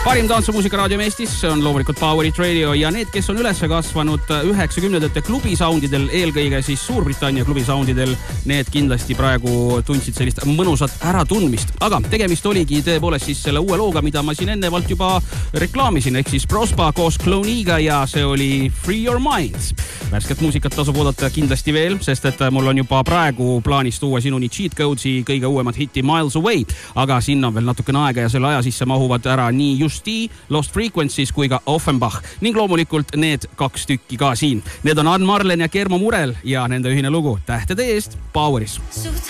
Parim tantsumuusika raadiom Eestis, see on loomulikult Power Hit Radio ja need, kes on üles kasvanud 90-ndate klubisoundidel, eelkõige siis Suurbritannia klubisoundidel, need kindlasti praegu tundsid sellist mõnusat äratundmist. Aga tegemist oligi tõepoolest siis selle uue looga, mida ma siin ennevalt juba reklaamisin, ehk siis Prospa koos Clowniga ja see oli Free Your Mind. Värsket muusikat tasub oodata kindlasti veel, sest et mul on juba praegu plaanis tuua sinuni Cheat Codesi kõige uuemad hitti Miles Away, aga sinna on veel natukene aega ja selle aja sisse mahuvad ära nii Justi, Lost Frequencies kui ka Offenbach ning loomulikult need 2 tükki ka siin. Need on Ann Marlen ja Kermo Murel ja nende ühine lugu Tähtede eest Poweris.